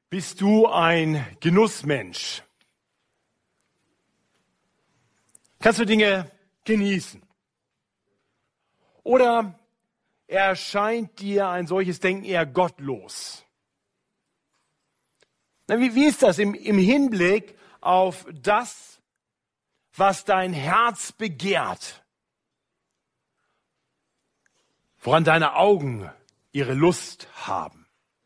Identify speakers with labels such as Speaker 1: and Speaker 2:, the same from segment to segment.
Speaker 1: Bist du ein Genussmensch? Kannst du Dinge genießen? Oder erscheint dir ein solches Denken eher gottlos? Wie ist das im Hinblick auf das, was dein Herz begehrt? Woran deine Augen ihre Lust haben?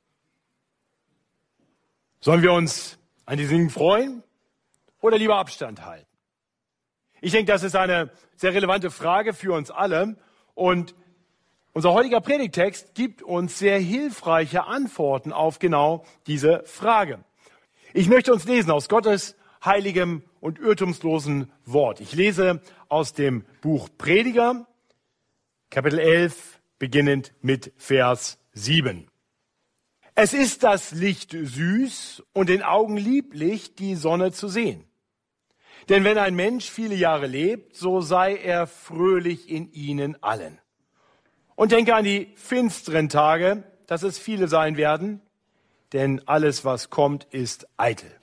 Speaker 1: Sollen wir uns an diesen Dingen freuen oder lieber Abstand halten? Ich denke, das ist eine sehr relevante Frage für uns alle. Und unser heutiger Predigtext gibt uns sehr hilfreiche Antworten auf genau diese Frage. Ich möchte uns lesen aus Gottes heiligem und irrtumslosen Wort. Ich lese aus dem Buch Prediger, Kapitel 11, beginnend mit Vers 7. Es ist das Licht süß und den Augen lieblich, die Sonne zu sehen. Denn wenn ein Mensch viele Jahre lebt, so sei er fröhlich in ihnen allen. Und denke an die finsteren Tage, dass es viele sein werden, denn alles, was kommt, ist eitel.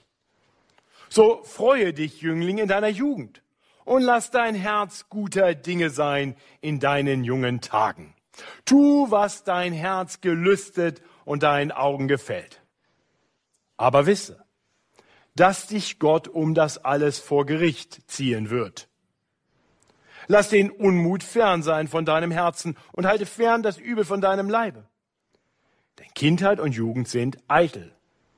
Speaker 1: So freue dich, Jüngling, in deiner Jugend und lass dein Herz guter Dinge sein in deinen jungen Tagen. Tu, was dein Herz gelüstet und deinen Augen gefällt. Aber wisse, dass dich Gott um das alles vor Gericht ziehen wird. Lass den Unmut fern sein von deinem Herzen und halte fern das Übel von deinem Leibe. Denn Kindheit und Jugend sind eitel.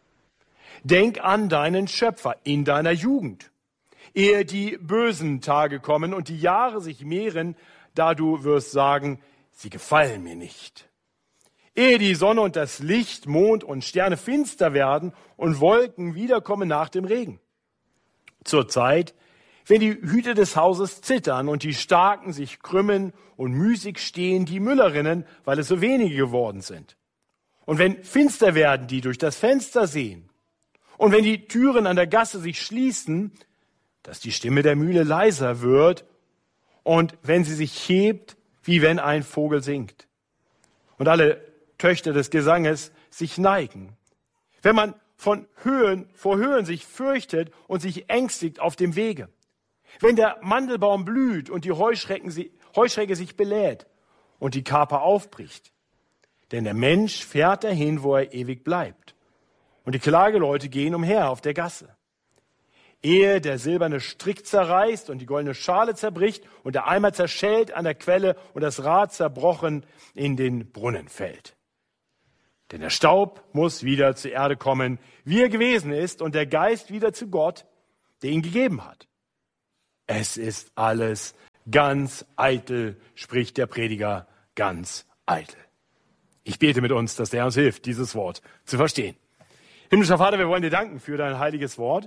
Speaker 1: Denk an deinen Schöpfer in deiner Jugend, ehe die bösen Tage kommen und die Jahre sich mehren, da du wirst sagen, sie gefallen mir nicht. Ehe die Sonne und das Licht, Mond und Sterne finster werden und Wolken wiederkommen nach dem Regen. Zur Zeit, wenn die Hüte des Hauses zittern und die Starken sich krümmen und müßig stehen die Müllerinnen, weil es so wenige geworden sind. Und wenn finster werden die durch das Fenster sehen und wenn die Türen an der Gasse sich schließen, dass die Stimme der Mühle leiser wird und wenn sie sich hebt, wie wenn ein Vogel singt. Und alle Töchter des Gesanges sich neigen. Wenn man vor Höhen sich fürchtet und sich ängstigt auf dem Wege. Wenn der Mandelbaum blüht und die Heuschrecke sich belädt und die Kaper aufbricht. Denn der Mensch fährt dahin, wo er ewig bleibt. Und die Klageleute gehen umher auf der Gasse. Ehe der silberne Strick zerreißt und die goldene Schale zerbricht und der Eimer zerschellt an der Quelle und das Rad zerbrochen in den Brunnen fällt. Denn der Staub muss wieder zur Erde kommen, wie er gewesen ist, und der Geist wieder zu Gott, der ihn gegeben hat. Es ist alles ganz eitel, spricht der Prediger, ganz eitel. Ich bete mit uns, dass der Herr uns hilft, dieses Wort zu verstehen. Himmlischer Vater, wir wollen dir danken für dein heiliges Wort.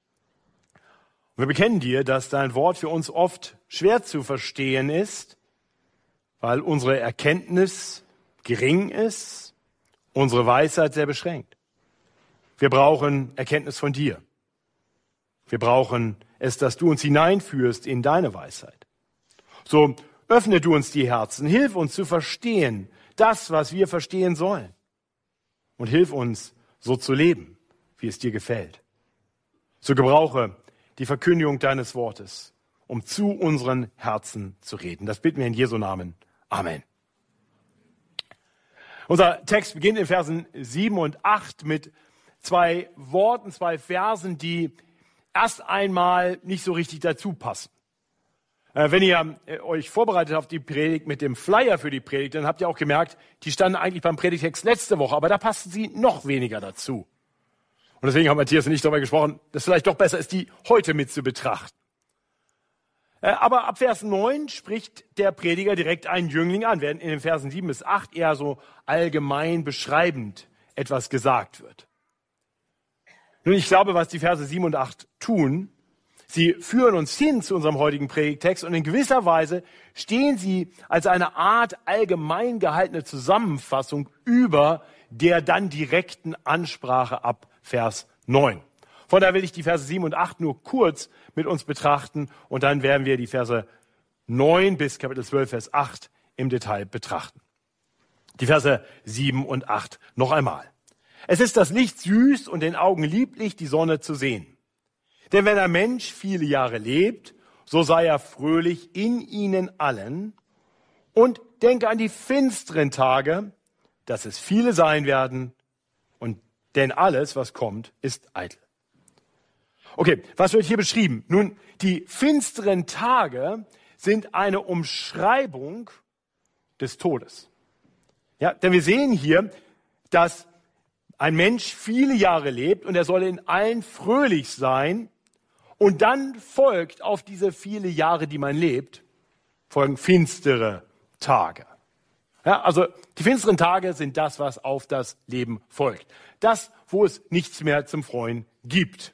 Speaker 1: Wir bekennen dir, dass dein Wort für uns oft schwer zu verstehen ist, weil unsere Erkenntnis gering ist, unsere Weisheit sehr beschränkt. Wir brauchen Erkenntnis von dir. Wir brauchen es, dass du uns hineinführst in deine Weisheit. So öffne du uns die Herzen, hilf uns zu verstehen, das, was wir verstehen sollen. Und hilf uns, so zu leben, wie es dir gefällt. So gebrauche die Verkündigung deines Wortes, um zu unseren Herzen zu reden. Das bitten wir in Jesu Namen. Amen. Unser Text beginnt in Versen 7 und 8 mit zwei Worten, zwei Versen, die erst einmal nicht so richtig dazu passen. Wenn ihr euch vorbereitet auf die Predigt mit dem Flyer für die Predigt, dann habt ihr auch gemerkt, die standen eigentlich beim Predigtext letzte Woche, aber da passten sie noch weniger dazu. Und deswegen haben Matthias und ich darüber gesprochen, dass es vielleicht doch besser ist, die heute mit zu betrachten. Aber ab Vers 9 spricht der Prediger direkt einen Jüngling an, während in den Versen 7 bis 8 eher so allgemein beschreibend etwas gesagt wird. Nun, ich glaube, was die Verse 7 und 8 tun, sie führen uns hin zu unserem heutigen Predigtext und in gewisser Weise stehen sie als eine Art allgemein gehaltene Zusammenfassung über der dann direkten Ansprache ab Vers 9. Von daher will ich die Verse 7 und 8 nur kurz mit uns betrachten und dann werden wir die Verse 9 bis Kapitel 12, Vers 8 im Detail betrachten. Die Verse 7 und 8 noch einmal. Es ist das Licht süß und den Augen lieblich, die Sonne zu sehen. Denn wenn ein Mensch viele Jahre lebt, so sei er fröhlich in ihnen allen und denke an die finsteren Tage, dass es viele sein werden, und denn alles, was kommt, ist eitel. Okay, was wird hier beschrieben? Nun, die finsteren Tage sind eine Umschreibung des Todes. Ja, denn wir sehen hier, dass ein Mensch viele Jahre lebt und er soll in allen fröhlich sein. Und dann folgt auf diese viele Jahre, die man lebt, folgen finstere Tage. Ja, also die finsteren Tage sind das, was auf das Leben folgt. Das, wo es nichts mehr zum Freuen gibt.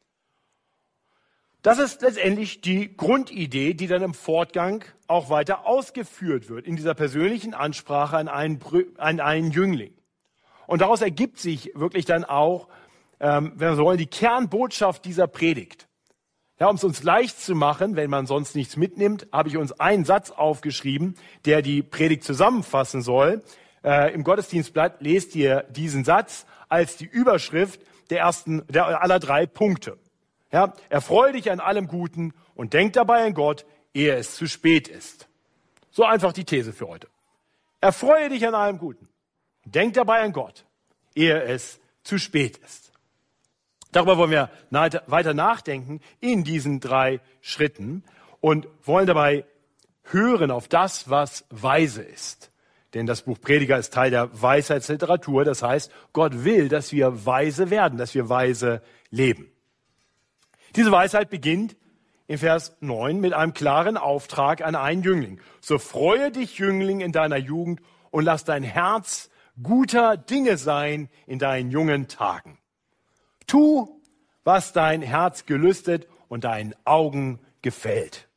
Speaker 1: Das ist letztendlich die Grundidee, die dann im Fortgang auch weiter ausgeführt wird, in dieser persönlichen Ansprache an einen Jüngling. Und daraus ergibt sich wirklich dann auch, wenn wir so wollen, die Kernbotschaft dieser Predigt. Ja, um es uns leicht zu machen, wenn man sonst nichts mitnimmt, habe ich uns einen Satz aufgeschrieben, der die Predigt zusammenfassen soll. Im Gottesdienstblatt lest ihr diesen Satz als die Überschrift der aller 3 Punkte. Ja, erfreue dich an allem Guten und denk dabei an Gott, ehe es zu spät ist. So einfach die These für heute. Erfreue dich an allem Guten. Denk dabei an Gott, ehe es zu spät ist. Darüber wollen wir weiter nachdenken in diesen 3 Schritten und wollen dabei hören auf das, was weise ist. Denn das Buch Prediger ist Teil der Weisheitsliteratur. Das heißt, Gott will, dass wir weise werden, dass wir weise leben. Diese Weisheit beginnt in Vers 9 mit einem klaren Auftrag an einen Jüngling. So freue dich, Jüngling, in deiner Jugend und lass dein Herz guter Dinge sein in deinen jungen Tagen. Tu, was dein Herz gelüstet und deinen Augen gefällt.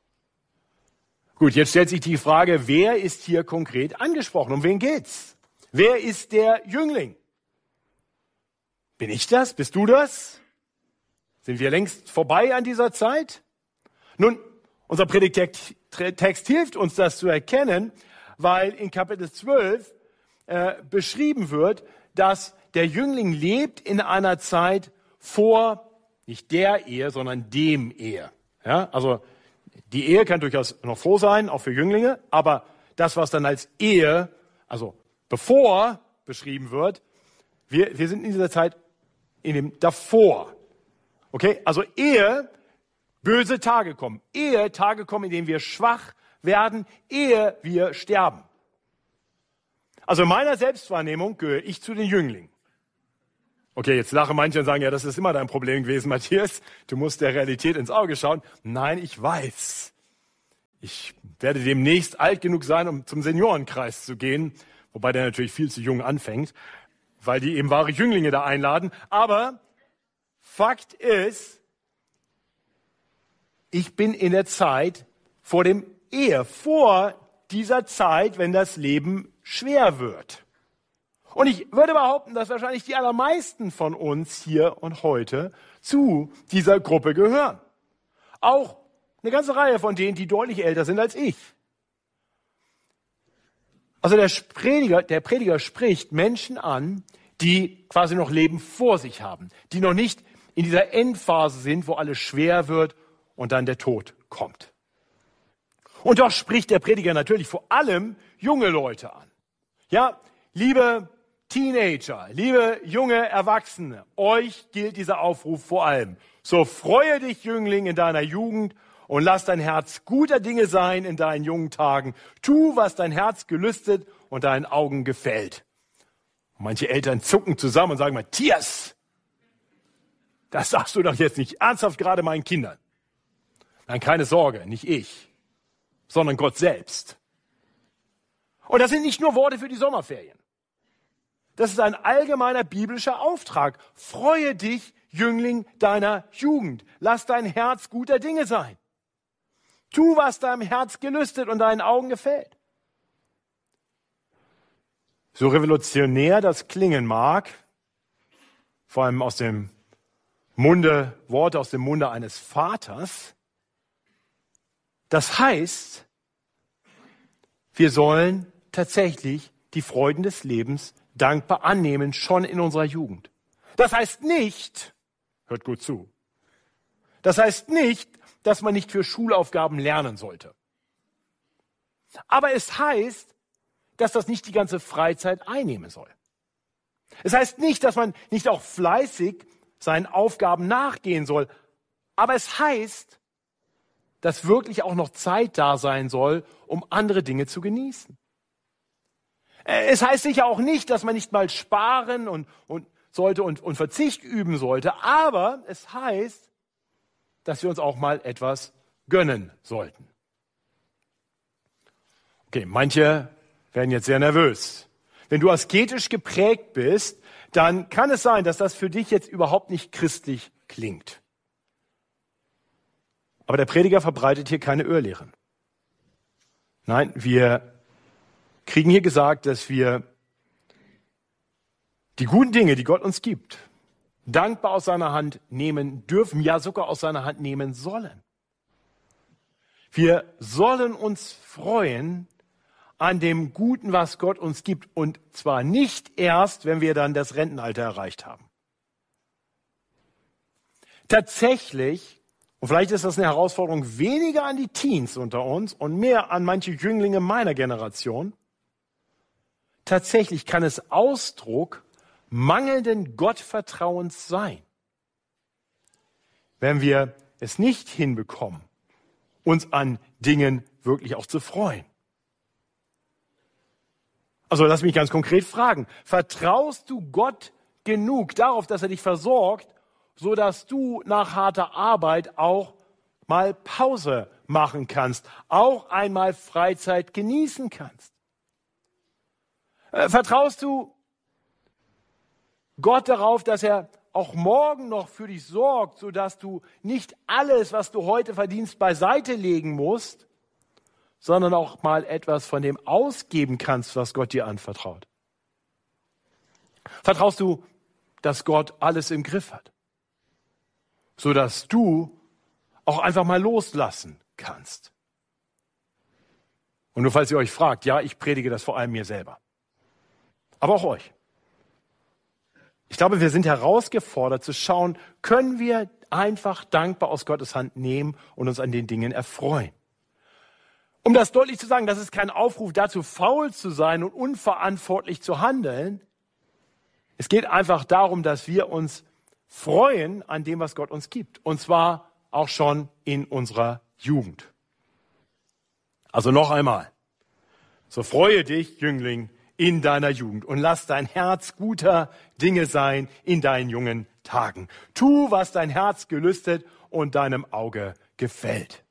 Speaker 1: Gut, jetzt stellt sich die Frage, wer ist hier konkret angesprochen? Um wen geht's? Wer ist der Jüngling? Bin ich das? Bist du das? Sind wir längst vorbei an dieser Zeit? Nun, unser Predigtext hilft uns, das zu erkennen, weil in Kapitel 12 beschrieben wird, dass der Jüngling lebt in einer Zeit vor, nicht der Ehe, sondern dem Ehe. Ja, also die Ehe kann durchaus noch vor sein, auch für Jünglinge, aber das, was dann als Ehe, also bevor beschrieben wird, wir sind in dieser Zeit in dem davor. Okay, also ehe böse Tage kommen, ehe Tage kommen, in denen wir schwach werden, ehe wir sterben. Also in meiner Selbstwahrnehmung gehöre ich zu den Jünglingen. Okay, jetzt lachen manche und sagen, ja, das ist immer dein Problem gewesen, Matthias. Du musst der Realität ins Auge schauen. Nein, ich weiß. Ich werde demnächst alt genug sein, um zum Seniorenkreis zu gehen. Wobei der natürlich viel zu jung anfängt, weil die eben wahre Jünglinge da einladen. Aber Fakt ist, ich bin in der Zeit vor dem Ehe, vor dieser Zeit, wenn das Leben schwer wird. Und ich würde behaupten, dass wahrscheinlich die allermeisten von uns hier und heute zu dieser Gruppe gehören. Auch eine ganze Reihe von denen, die deutlich älter sind als ich. Also der Prediger spricht Menschen an, die quasi noch Leben vor sich haben, die noch nicht in dieser Endphase sind, wo alles schwer wird und dann der Tod kommt. Und doch spricht der Prediger natürlich vor allem junge Leute an. Ja, liebe Teenager, liebe junge Erwachsene, euch gilt dieser Aufruf vor allem. So freue dich, Jüngling, in deiner Jugend und lass dein Herz guter Dinge sein in deinen jungen Tagen. Tu, was dein Herz gelüstet und deinen Augen gefällt. Und manche Eltern zucken zusammen und sagen, Matthias, das sagst du doch jetzt nicht ernsthaft gerade meinen Kindern. Nein, keine Sorge, nicht ich, sondern Gott selbst. Und das sind nicht nur Worte für die Sommerferien. Das ist ein allgemeiner biblischer Auftrag. Freue dich, Jüngling deiner Jugend. Lass dein Herz guter Dinge sein. Tu, was deinem Herz gelüstet und deinen Augen gefällt. So revolutionär das klingen mag, vor allem Worte aus dem Munde eines Vaters, das heißt, wir sollen tatsächlich die Freuden des Lebens dankbar annehmen, schon in unserer Jugend. Das heißt nicht, hört gut zu, das heißt nicht, dass man nicht für Schulaufgaben lernen sollte. Aber es heißt, dass das nicht die ganze Freizeit einnehmen soll. Es heißt nicht, dass man nicht auch fleißig seinen Aufgaben nachgehen soll. Aber es heißt, dass wirklich auch noch Zeit da sein soll, um andere Dinge zu genießen. Es heißt sicher auch nicht, dass man nicht mal sparen und sollte und Verzicht üben sollte. Aber es heißt, dass wir uns auch mal etwas gönnen sollten. Okay, manche werden jetzt sehr nervös. Wenn du asketisch geprägt bist, dann kann es sein, dass das für dich jetzt überhaupt nicht christlich klingt. Aber der Prediger verbreitet hier keine Irrlehren. Nein, wir kriegen hier gesagt, dass wir die guten Dinge, die Gott uns gibt, dankbar aus seiner Hand nehmen dürfen, ja sogar aus seiner Hand nehmen sollen. Wir sollen uns freuen an dem Guten, was Gott uns gibt. Und zwar nicht erst, wenn wir dann das Rentenalter erreicht haben. Tatsächlich, und vielleicht ist das eine Herausforderung weniger an die Teens unter uns und mehr an manche Jünglinge meiner Generation, tatsächlich kann es Ausdruck mangelnden Gottvertrauens sein, wenn wir es nicht hinbekommen, uns an Dingen wirklich auch zu freuen. Also lass mich ganz konkret fragen, vertraust du Gott genug darauf, dass er dich versorgt, so dass du nach harter Arbeit auch mal Pause machen kannst, auch einmal Freizeit genießen kannst? Vertraust du Gott darauf, dass er auch morgen noch für dich sorgt, so dass du nicht alles, was du heute verdienst, beiseite legen musst, sondern auch mal etwas von dem ausgeben kannst, was Gott dir anvertraut? Vertraust du, dass Gott alles im Griff hat, sodass du auch einfach mal loslassen kannst? Und nur falls ihr euch fragt, ja, ich predige das vor allem mir selber, aber auch euch. Ich glaube, wir sind herausgefordert zu schauen, können wir einfach dankbar aus Gottes Hand nehmen und uns an den Dingen erfreuen. Um das deutlich zu sagen, das ist kein Aufruf dazu, faul zu sein und unverantwortlich zu handeln. Es geht einfach darum, dass wir uns freuen an dem, was Gott uns gibt. Und zwar auch schon in unserer Jugend. Also noch einmal. So freue dich, Jüngling, in deiner Jugend und lass dein Herz guter Dinge sein in deinen jungen Tagen. Tu, was dein Herz gelüstet und deinem Auge gefällt.